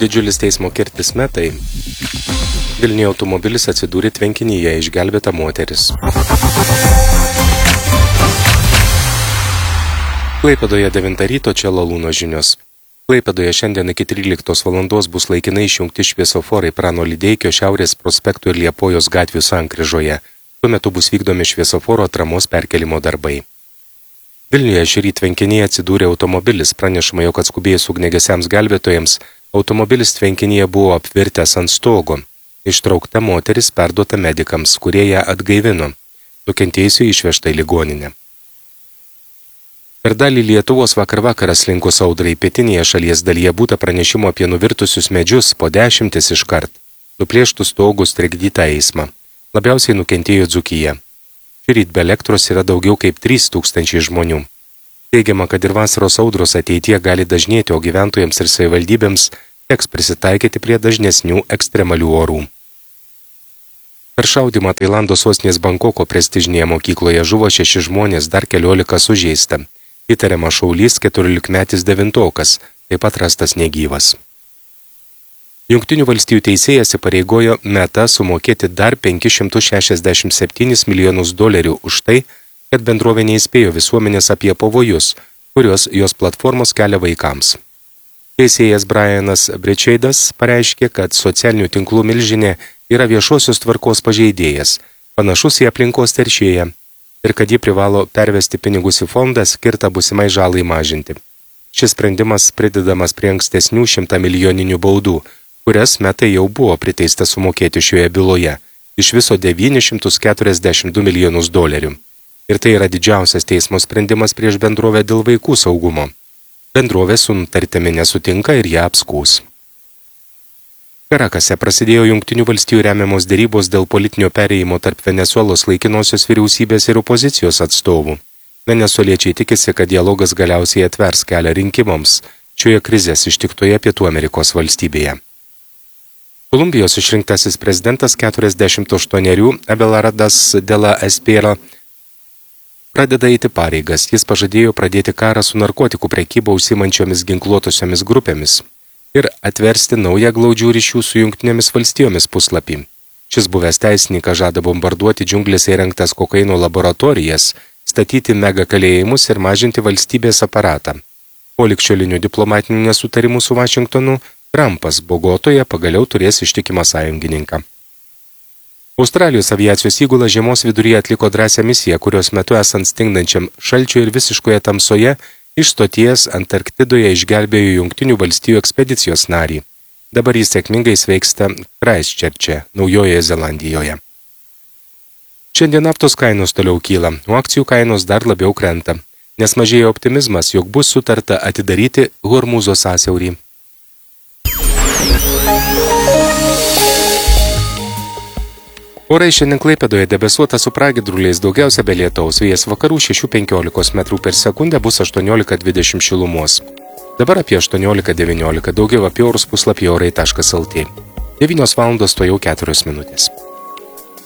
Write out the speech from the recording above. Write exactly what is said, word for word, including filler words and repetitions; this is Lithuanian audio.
Didžiulis teismo kirtis metai. Vilniuje automobilis atsidūrė tvenkinyje, išgelbėta moteris. Klaipėdoje devintą ryto, čia Lalūno žinios. Klaipėdoje šiandien iki tryliktos valandos bus laikinai išjungti šviesoforai Prano Lydeikio, Šiaurės prospektų ir Liepojos gatvių sankryžoje. Tuo metu bus vykdomi šviesoforo atramos perkelimo darbai. Vilniuje šįryt tvenkinyje atsidūrė automobilis, pranešama, jog atskubėjus ugniagesiams gelbėtojams, automobilis tvenkinyje buvo apvirtęs ant stogo. Ištraukta moteris perduota medikams, kurie ją atgaivino. Nukentėjusių išvežta į ligoninę. Per dalį Lietuvos vakar vakaras linkus audrai pietinėje šalies dalyje būta pranešimo apie nuvirtusius medžius po dešimtis iškart, nuplėštus stogus, trikdytą eismą. Labiausiai nukentėjo Dzūkija. Šįryt be elektros yra daugiau kaip trys tūkstančiai žmonių. Teigiama, kad ir vasaros audros ateityje gali dažnėti, o gyventojams ir savivaldybėms teks prisitaikyti prie dažnesnių ekstremalių orų. Per šaudymą Tailando sostinės Bankoko prestižinėje mokykloje žuvo šeši žmonės, dar keliolika sužeista. Įtariama šaulys keturiolikmetis devintokas, taip pat rastas negyvas. Jungtinių valstijų teisėjas įpareigojo Meta sumokėti dar penkis šimtus šešiasdešimt septynis milijonus dolerių už tai, kad bendrovė neįspėjo visuomenės apie pavojus, kurios jos platformos kelia vaikams. Teisėjas Brianas Bričeidas pareiškė, kad socialinių tinklų milžinė yra viešosios tvarkos pažeidėjas, panašus į aplinkos teršėją, ir kad ji privalo pervesti pinigus į fondą skirtą būsimai žalai mažinti. Šis sprendimas pridedamas prie ankstesnių šimtamilijoninių baudų, kurias Meta jau buvo priteista sumokėti šioje byloje, iš viso devynis šimtus keturiasdešimt du milijonus dolerių. Ir tai yra didžiausias teismo sprendimas prieš bendrovę dėl vaikų saugumo. Bendrovė su nutartimi nesutinka ir ją apskūs. Karakase prasidėjo Jungtinių valstijų remiamos derybos dėl politinio perėjimo tarp Venesuelos laikinosios vyriausybės ir opozicijos atstovų. Venesueliečiai tikisi, kad dialogas galiausiai atvers kelią rinkimams šioje krizės ištiktoje Pietų Amerikos valstybėje. Kolumbijos išrinktasis prezidentas keturiasdešimt aštuonerių Abelardas de la Espriella pradeda eiti pareigas. Jis pažadėjo pradėti karą su narkotikų prekyba užsiimančiomis ginkluotosiomis grupėmis ir atversti naują glaudžių ryšių su Jungtinėmis valstijomis puslapį. Šis buvęs teisininkas žada bombarduoti džiunglėse įrengtas kokaino laboratorijas, statyti mega kalėjimus ir mažinti valstybės aparatą. Po ligšiolinių diplomatinių nesutarimų su Vašingtonu, Trumpas Bogotoje pagaliau turės ištikimą sąjungininką. Australijos aviacijos įgula žiemos viduryje atliko drąsią misiją, kurios metu esant stingdančiam šalčio ir visiškoje tamsoje iš stoties Antarktidoje išgelbėjo Jungtinių valstijų ekspedicijos narį. Dabar jis sėkmingai sveiksta Kraistčerče, Naujojoje Zelandijoje. Šiandien naftos kainos toliau kyla, o akcijų kainos dar labiau krenta, nes mažėja optimizmas, jog bus sutarta atidaryti Hormūzo sąsiaurį. Orai šiandien Klaipėdoje debesuota su pragiedruliais, daugiausia be lietaus, vėjas vakarų šešių penkiolikos metrų per sekundę, bus aštuoniolika dvidešimt šilumos. Dabar apie aštuoniolika devyniolika, daugiau apie orus puslapyje orai taškas lt. devynios valandos to jau keturios minutės.